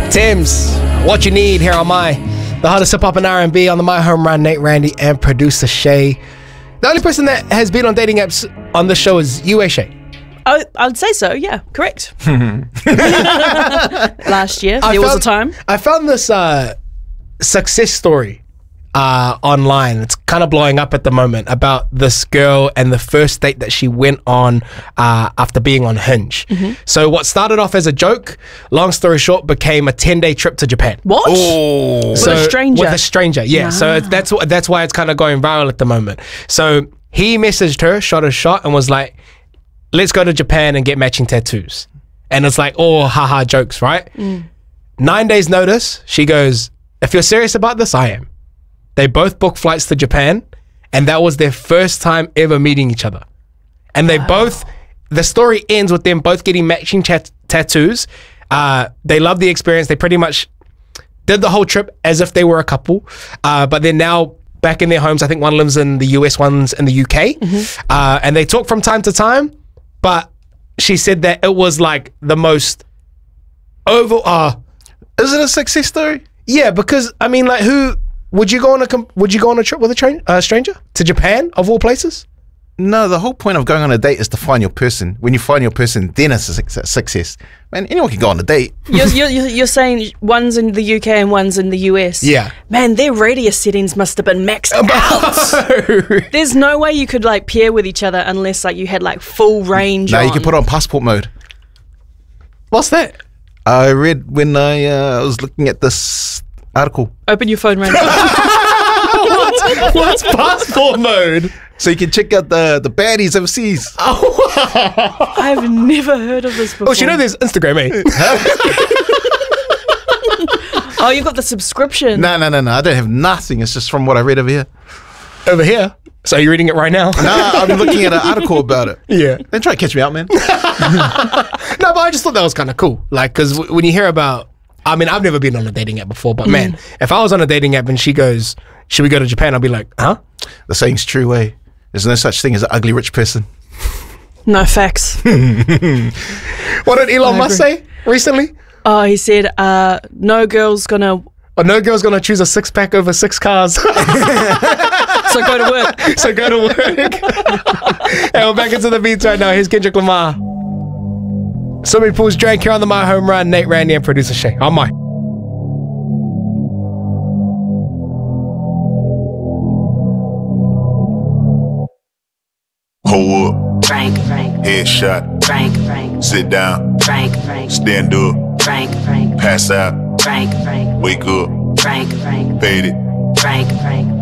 Tim's, What You Need here on the hottest hip hop and R&B on the My Home Run. Nate Randy and producer Shay. The only person that has been on dating apps on the show is you, Shay. I'd say so, yeah, correct. Last year, there was a time. I found this success story online. It's kind of blowing up at the moment about this girl and the first date that she went on after being on Hinge. So what started off as a joke, long story short, became a 10-day trip to Japan. What? Oh. With a stranger? With a stranger, yeah. So that's why it's kind of going viral at the moment. So he messaged her, shot a shot, and was like, let's go to Japan and get matching tattoos. And it's like, oh, haha, jokes, right? 9 days notice, she goes, if you're serious about this, I am. They both booked flights to Japan, and that was their first time ever meeting each other. And they both, the story ends with them both getting matching tattoos. They loved the experience. They pretty much did the whole trip as if they were a couple, but they're now back in their homes. I think one lives in the US, one's in the UK. And they talk from time to time, but she said that it was like the most Is it a success story? Yeah, because I mean, like, would you go on a trip with a stranger to Japan of all places? No, the whole point of going on a date is to find your person. When you find your person, then it's a success. Man, anyone can go on a date. You're saying one's in the UK and one's in the US. Yeah. Man, their radius settings must have been maxed out. There's no way you could like pair with each other unless like you had like full range. No, you can put on passport mode. What's that? I read when I was looking at this article. Open your phone right now. What's passport mode? So you can check out the baddies overseas. I've never heard of this before. Oh, you know there's Instagram, eh? Oh, you've got the subscription. No. I don't have nothing. It's just from what I read over here. Over here? So you're reading it right now? No, I'm looking at an article about it. Yeah. Don't try to catch me out, man. No, but I just thought that was kind of cool. Like, because when you hear about, I mean, I've never been on a dating app before, but man, if I was on a dating app and she goes, should we go to Japan? I'll be like, huh? The saying's true, eh? There's no such thing as an ugly rich person. No facts. What did Elon Musk say recently? Oh, he said, no girl's gonna choose a 6-pack over 6 cars. So go to work. And we're back into the beats right now. Here's Kendrick Lamar. Swimming Pools Drake here on the My Home Run. Nate Randy and producer Shay. On my. Hold up. Frank. Headshot. Frank. Sit down. Frank. Stand up. Frank. Pass out. Frank. Wake up. Frank. Fade it. Frank.